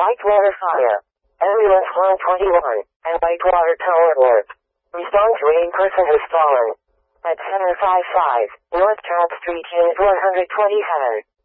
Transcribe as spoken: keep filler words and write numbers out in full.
Whitewater Fire. Ambulance one twenty-one, and Whitewater Tower Work. Respond to a person who's fallen. At seven five five, North Trout Street, Unit one twenty-seven.